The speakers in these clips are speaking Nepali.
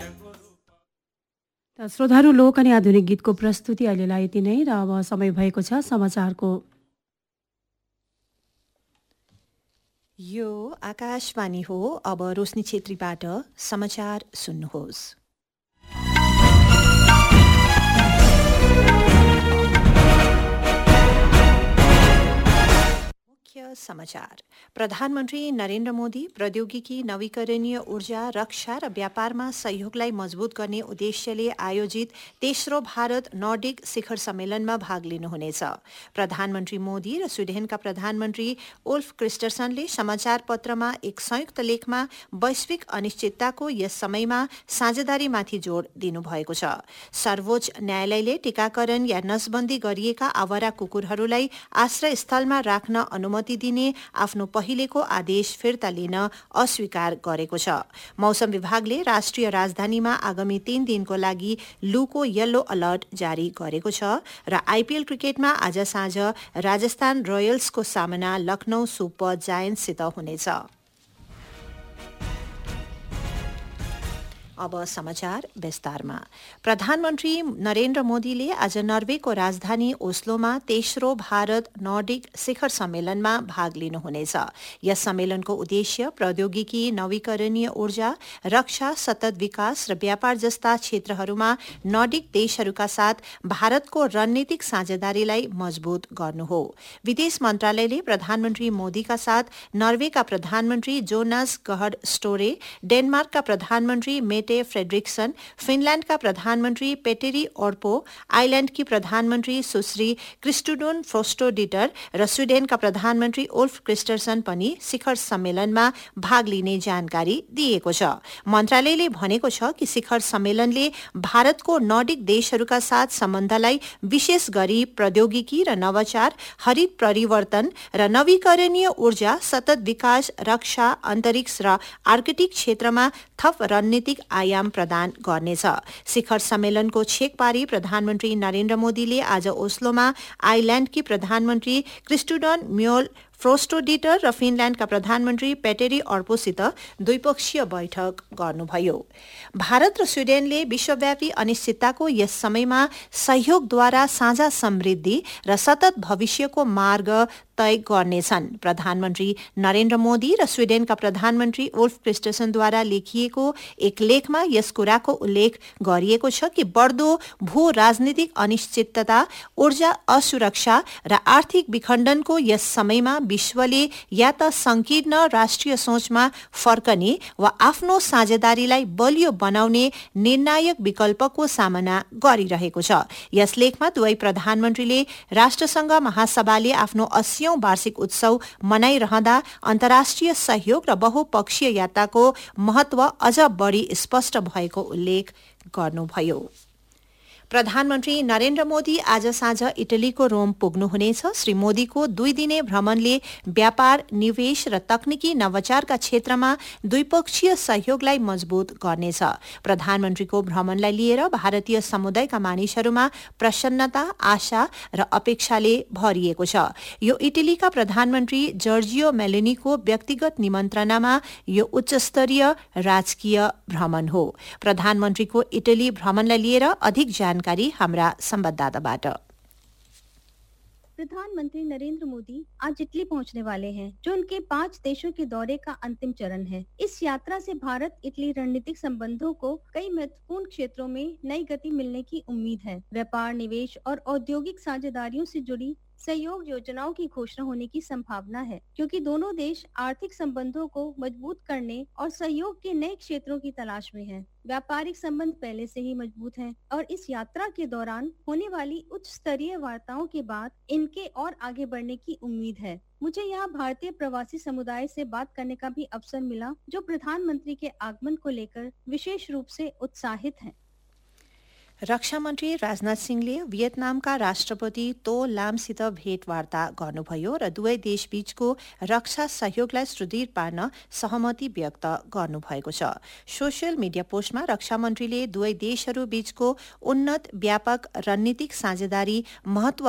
श्रोताहरू लोक अनि आधुनिक गीतको प्रस्तुति अहिलेलाई यति नै र अब समय भएको छ समाचारको। यो आकाशवाणी हो। अब रोशनी छेत्रीबाट समाचार सुन्नुहोस्। मुख्य समाचार। प्रधानमन्त्री नरेन्द्र मोदी प्रौद्योगिकी, नवीकरणीय ऊर्जा, रक्षा र व्यापारमा सहयोगलाई मजबुत गर्ने उद्देश्यले आयोजित तेस्रो भारत नर्डिक शिखर सम्मेलनमा भाग लिनुहुनेछ। प्रधानमन्त्री मोदी र स्विडेनका प्रधानमन्त्री उल्फ क्रिस्टरसनले समाचार पत्रमा एक संयुक्त लेखमा वैश्विक अनिश्चितताको यस समयमा साझेदारीमाथि जोड़ दिनुभएको छ। सर्वोच्च न्यायालयले टीकाकरण या नसबन्दी गरिएका आवारा कुकुरहरूलाई आश्रय स्थलमा राख्न अनुमति दिने आफ्नो पहिलेको आदेश फिर्ता लिन अस्वीकार गरेको छ। मौसम विभागले राष्ट्रिय राजधानीमा आगामी 3 दिनको लागि लूको येलो अलर्ट जारी गरेको छ र आईपीएल क्रिकेटमा आज साँझ राजस्थान रोयल्सको सामना लखनऊ सुपर जायन्ट्ससित हुनेछ। अब समाचार विस्तारमा। प्रधानमन्त्री नरेन्द्र मोदीले आज नर्वेको राजधानी ओस्लोमा तेस्रो भारत नर्डिक शिखर सम्मेलनमा भाग लिनुहुनेछ। यस सम्मेलनको उद्देश्य प्रौद्योगिकी, नवीकरणीय ऊर्जा, रक्षा, सतत विकास र व्यापार जस्ता क्षेत्रहरूमा नर्डिक देशहरूका साथ भारतको रणनीतिक साझेदारीलाई मजबुत गर्नु हो। विदेश मन्त्रालयले प्रधानमन्त्री मोदीका साथ नर्वेका प्रधानमन्त्री जोनास गहड स्टोरे, डेनमार्कका प्रधानमन्त्री मेटे फ्रेडरिक्सन, फिनल्याण्डका प्रधानमन्त्री पेटेरी ओर्पो, आइल्याण्डकी प्रधानमन्त्री सुश्री क्रिस्टुडोन फ्रोस्टोडिटर र स्विडेनका प्रधानमन्त्री उल्फ क्रिस्टरसन पनि शिखर सम्मेलनमा भाग लिने जानकारी दिएको छ। मन्त्रालयले भनेको छ कि शिखर सम्मेलनले भारतको नर्डिक देशहरूका साथ सम्बन्धलाई विशेष गरी प्रौद्योगिकी र नवाचार, हरित परिवर्तन र नवीकरणीय ऊर्जा, सतत विकास, रक्षा, अन्तरिक्ष र आर्कटिक क्षेत्रमा थप रणनीतिक आयाम प्रदान गर्नेछ। शिखर सम्मेलनको छेक पारी प्रधानमन्त्री नरेन्द्र मोदीले आज ओस्लोमा आइल्याण्डकी प्रधानमन्त्री क्रिस्टुडन म्योल फ्रोस्टोडिटर र फिनल्याण्डका प्रधानमन्त्री पेटेरी अर्पोसित द्विपक्षीय बैठक गर्नुभयो। भारत र स्विडेनले विश्वव्यापी अनिश्चितताको यस समयमा सहयोगद्वारा साझा समृद्धि र सतत भविष्यको मार्ग तय गर्नेछन्। प्रधानमन्त्री नरेन्द्र मोदी र स्विडेनका प्रधानमन्त्री उल्फ क्रिस्टरसनद्वारा लेखिएको एक लेखमा यस कुराको उल्लेख गरिएको छ कि बढ्दो भू राजनीतिक अनिश्चितता, ऊर्जा असुरक्षा र आर्थिक विखण्डनको यस समयमा विश्वले या त संकीर्ण राष्ट्रिय सोचमा फर्कने वा आफ्नो साझेदारीलाई बलियो बनाउने निर्णायक विकल्पको सामना गरिरहेको छ। यस लेखमा दुवै प्रधानमन्त्रीले राष्ट्रसंघ महासभाले आफ्नो 80औं वार्षिक उत्सव मनाइरहँदा अन्तर्राष्ट्रिय सहयोग र बहुपक्षीय यात्राको महत्व अझ बढी स्पष्ट भएको उल्लेख गर्नुभयो। प्रधानमन्त्री नरेन्द्र मोदी आज साँझ इटलीको रोम पुग्नुहुनेछ। श्री मोदीको 2 दिने भ्रमणले व्यापार, निवेश र तकनिकी नवाचारका क्षेत्रमा द्विपक्षीय सहयोगलाई मजबुत गर्नेछ। प्रधानमन्त्रीको भ्रमणलाई लिएर भारतीय समुदायका मानिसहरूमा प्रसन्नता, आशा र अपेक्षाले भरिएको छ। यो इटलीका प्रधानमन्त्री जर्जियो मेलोनीको व्यक्तिगत निमन्त्रणामा यो उच्चस्तरीय राजकीय भ्रमण हो। प्रधानमन्त्रीको इटली भ्रमणलाई लिएर अधिक जानकारी हाम्रा संवाददाताबाट। प्रधानमंत्री नरेंद्र मोदी आज इटली पहुंचने वाले हैं, जो उनके 5 देशों के दौरे का अंतिम चरण है। इस यात्रा से भारत इटली रणनीतिक संबंधों को कई महत्वपूर्ण क्षेत्रों में नई गति मिलने की उम्मीद है। व्यापार, निवेश और औद्योगिक साझेदारियों से जुड़ी सहयोग योजनाओं की घोषणा होने की संभावना है, क्योंकि दोनों देश आर्थिक संबंधों को मजबूत करने और सहयोग के नए क्षेत्रों की तलाश में हैं। व्यापारिक संबंध पहले से ही मजबूत हैं और इस यात्रा के दौरान होने वाली उच्च स्तरीय वार्ताओं के बाद इनके और आगे बढ़ने की उम्मीद है। मुझे यहाँ भारतीय प्रवासी समुदाय से बात करने का भी अवसर मिला, जो प्रधानमंत्री के आगमन को लेकर विशेष रूप से उत्साहित हैं। रक्षा मन्त्री राजनाथ सिंहले भियतनामका राष्ट्रपति तो लामसित भेटवार्ता गर्नुभयो र दुवै देशबीचको रक्षा सहयोगलाई सुदृढ पार्न सहमति व्यक्त गर्नुभएको छ। सोसियल मिडिया पोस्टमा रक्षा मन्त्रीले दुवै देशहरू बीचको उन्नत व्यापक रणनीतिक साझेदारी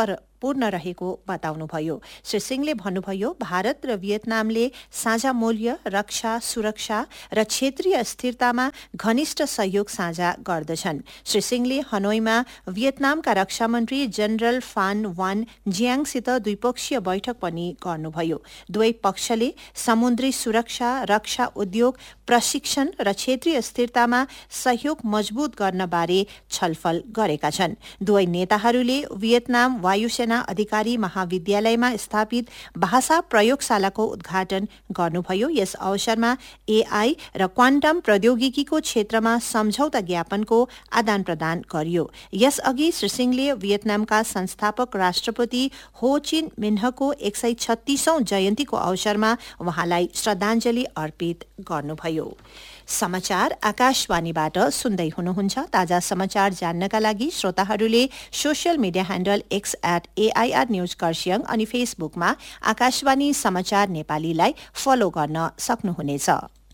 महत्त्वपूर्ण रहेको बताउनुभयो। श्री सिंहले भन्नुभयो, भारत र भियतनामले साझा मूल्य, रक्षा, सुरक्षा र क्षेत्रीय स्थिरतामा घनिष्ठ सहयोग साझा गर्दछन्। श्री सिंहले हनोईमा भियतनामका रक्षा मन्त्री जनरल फान वान जियाङसित द्विपक्षीय बैठक पनि गर्नुभयो। दुवै पक्षले समुद्री सुरक्षा, रक्षा उद्योग, प्रशिक्षण र क्षेत्रीय स्थिरतामा सहयोग मजबूत गर्न बारे छलफल गरेका छन्। दुवै नेताहरूले भियतनाम वायुसेना अधिकारी महाविद्यालयमा स्थापित भाषा प्रयोगशालाको उद्घाटन गर्नुभयो। यस अवसरमा एआई र क्वान्टम प्रौद्योगिकीको क्षेत्रमा सम्झौता ज्ञापनको आदान प्रदान गरियो। यसअघि श्री सिंहले भियतनामका संस्थापक राष्ट्रपति हो चिन मिन्हको 136औं जयन्तीको अवसरमा उहाँलाई श्रद्धाञ्जली अर्पित गर्नुभयो। समाचार आकाशवाणीबाट सुन्दै हुनुहुन्छ। ताजा समाचार जान्नका लागि श्रोताहरूले social media handle X @AIR news Kurseong अनि फेसबुकमा आकाशवाणी समाचार नेपालीलाई फलो गर्न सक्नुहुनेछ।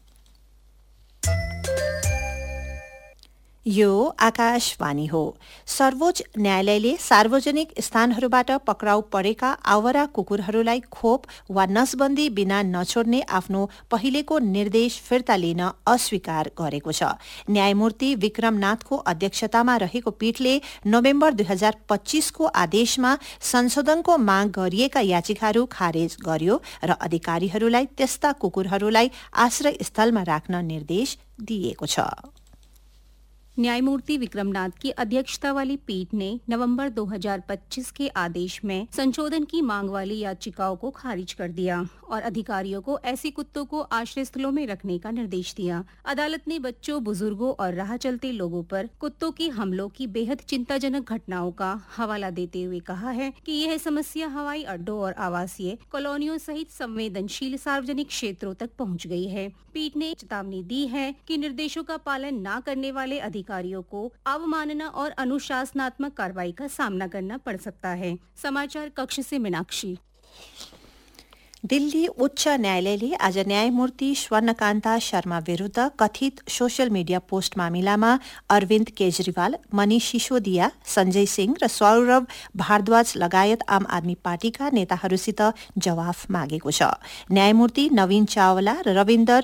यो आकाशवाणी हो। सर्वोच्च न्यायालयले सार्वजनिक स्थानहरूबाट पक्राउ परेका आवारा कुकुरहरूलाई खोप वा नसबन्दी बिना नछोड्ने आफ्नो पहिलेको निर्देश फिर्ता लिन अस्वीकार गरेको छ। न्यायमूर्ति विक्रमनाथको अध्यक्षतामा रहेको पीठले नोभेम्बर 2025 को आदेशमा संशोधनको माग गरिएका याचिकाहरू खारेज गर्यो र अधिकारीहरूलाई त्यस्ता कुकुरहरूलाई आश्रय स्थलमा राख्न निर्देश दिएको छ। न्यायमूर्ति विक्रमनाथ की अध्यक्षता वाली पीठ ने नवंबर 2025 के आदेश में संशोधन की मांग वाली याचिकाओं को खारिज कर दिया और अधिकारियों को ऐसे कुत्तों को आश्रय स्थलों में रखने का निर्देश दिया। अदालत ने बच्चों, बुजुर्गों और राह चलते लोगों पर कुत्तों के हमलों की बेहद चिंताजनक घटनाओं का हवाला देते हुए कहा है कि यह समस्या हवाई अड्डों और आवासीय कॉलोनियों सहित संवेदनशील सार्वजनिक क्षेत्रों तक पहुंच गई है। पीठ ने चेतावनी दी है कि निर्देशों का पालन न करने वाले अधिकारियों को अवमानना और अनुशासनात्मक कार्रवाई का सामना करना पड़ सकता है। समाचार कक्ष से मीनाक्षी। दिल्ली उच्च न्यायालयले आज न्यायमूर्ति स्वर्णकान्ता शर्मा विरूद्ध कथित सोशल मिडिया पोस्ट मामिलामा अरविन्द केजरीवाल, मनीष सिसोदिया, संजय सिंह र सौरभ भारद्वाज लगायत आम आदमी पार्टीका नेताहरूसित जवाफ मागेको छ। न्यायमूर्ति नवीन चावला र रविन्द्र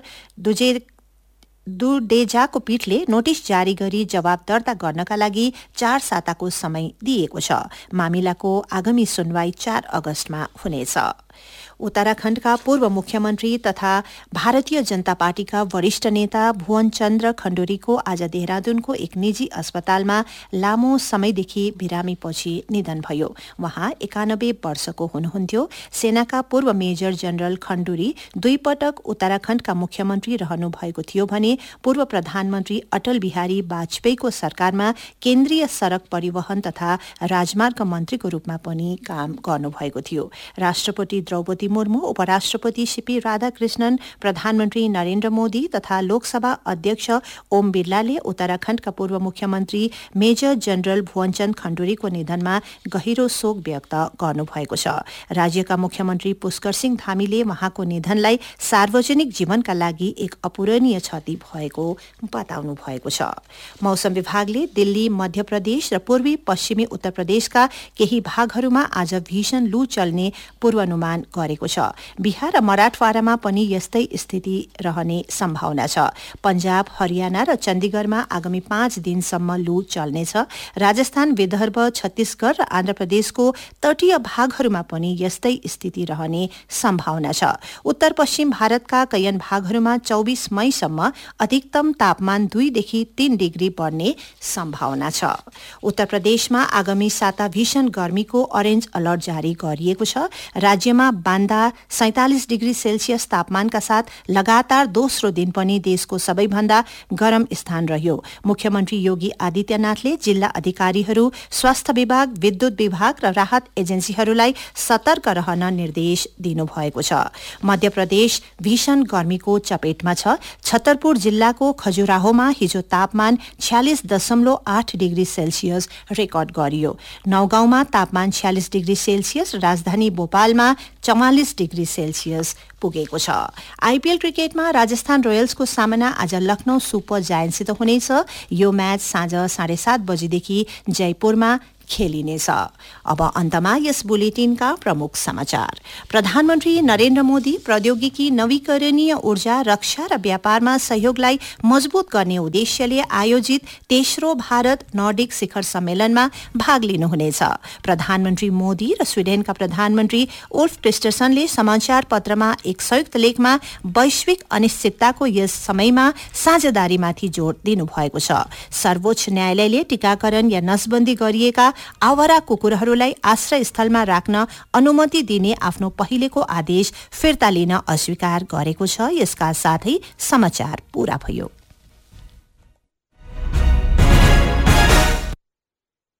दुडेजाको पीठले नोटिस जारी गरी जवाब दर्ता गर्नका लागि 4 साताको समय दिएको छ। मामिलाको आगामी सुनवाई 4 अगस्तमा हुनेछ। उत्तराखण्डका पूर्व मुख्यमन्त्री तथा भारतीय जनता पार्टीका वरिष्ठ नेता भुवन चन्द्र खण्डुरीको आज देहरादूनको एक निजी अस्पतालमा लामो समयदेखि बिरामीपछि निधन भयो। उहाँ 91 वर्षको हुनुहुन्थ्यो। सेनाका पूर्व मेजर जनरल खण्डुरी 2 पटक उत्तराखण्डका मुख्यमन्त्री रहनु भएको थियो भने पूर्व प्रधानमन्त्री अटल बिहारी वाजपेयीको सरकारमा केन्द्रीय सड़क परिवहन तथा राजमार्ग मन्त्रीको रूपमा पनि काम गर्नुभएको थियो। राष्ट्रपति द्रौपदी मुर्मू, उपराष्ट्रपति सीपी राधाकृष्णन, प्रधानमन्त्री नरेन्द्र मोदी तथा लोकसभा अध्यक्ष ओम बिरलाले उत्तराखण्डका पूर्व मुख्यमन्त्री मेजर जनरल भुवनचन्द्र खण्डुरीको निधनमा गहिरो शोक व्यक्त गर्नुभएको छ। राज्यका मुख्यमन्त्री पुष्कर सिंह धामीले उहाँको निधनलाई सार्वजनिक जीवनका लागि एक अपूरणीय क्षति भएको बताउनु भएको छ। मौसम विभागले दिल्ली, मध्य प्रदेश र पूर्वी पश्चिमी उत्तर प्रदेशका केही भागहरूमा आज भीषण लू चल्ने पूर्वानुमान गरेको छ। बिहार र मराठवाडामा पनि यस्तै स्थिति रहने सम्भावना छ। पंजाब, हरियाणा र चण्डीगढमा आगामी 5 दिनसम्म लू चल्नेछ। राजस्थान, विदर्भ, छत्तीसगढ़ र आन्ध्र प्रदेशको तटीय भागहरूमा पनि यस्तै स्थिति रहने सम्भावना छ। उत्तर पश्चिम भारतका कैयन भागहरूमा 24 मईसम्म अधिकतम तापमान 2 देखि 3 डिग्री बढ्ने सम्भावना छ। उत्तर प्रदेशमा आगामी साता भीषण गर्मीको अरेन्ज अलर्ट जारी गरिएको छ। राज्यमा बान्दा 47 डिग्री सेल्सियस तापमानका साथ लगातार दोस्रो दिन पनि देशको सबैभन्दा गरम स्थान रह्यो। मुख्यमन्त्री योगी आदित्यनाथले जिल्ला अधिकारीहरू, स्वास्थ्य विभाग, विद्युत विभाग र राहत एजेन्सीहरूलाई सतर्क रहन निर्देश दिनुभएको छ। मध्य प्रदेश भीषण गर्मीको चपेटमा छ। छतरपुर जिल्लाको खजुराहोमा हिजो तापमान 46.8 डिग्री सेल्सियस रेकर्ड गरियो। नौगाउँमा तापमान 46 डिग्री सेल्सियस, राजधानी भोपालमा 44 डिग्री सेल्सियस पुगेको छ। आईपीएल क्रिकेटमा राजस्थान रोयल्सको सामना आज लखनऊ सुपर जायन्ट्ससित हुनेछ। यो म्याच साँझ 7:30 बजेदेखि जयपुरमा खेलिनेछ। अब अन्तमा यस बुलेटिनका प्रमुख समाचार। प्रधानमन्त्री नरेन्द्र मोदी प्रौद्योगिकी, नवीकरणीय ऊर्जा, रक्षा र व्यापारमा सहयोगलाई मजबूत गर्ने उद्देश्यले आयोजित तेस्रो भारत नर्डिक शिखर सम्मेलनमा भाग लिनुहुनेछ। प्रधानमन्त्री मोदी र स्वीडेनका प्रधानमन्त्री उल्फ क्रिस्टरसनले समाचार पत्रमा एक संयुक्त लेखमा वैश्विक अनिश्चितताको यस समयमा साझेदारीमाथि जोड़ दिनुभएको छ। सर्वोच्च न्यायालयले टीकाकरण या नसबन्दी गरिएका आवारा कुकुरहरूलाई आश्रय स्थलमा राख्न अनुमति दिने आफ्नो पहिलेको आदेश फिर्ता लिन अस्वीकार गरेको छ। यसका साथै समाचार पूरा भयो।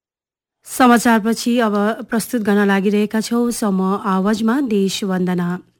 समाचारपछि अब प्रस्तुत गर्न लागिरहेका छौं सम आवाजमा देश वन्दना।